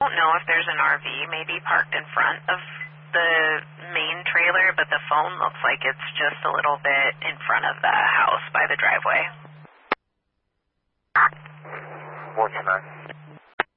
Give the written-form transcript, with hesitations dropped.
don't know if there's an RV maybe parked in front of the main trailer, but the phone looks like it's just a little bit in front of the house by the driveway. 429.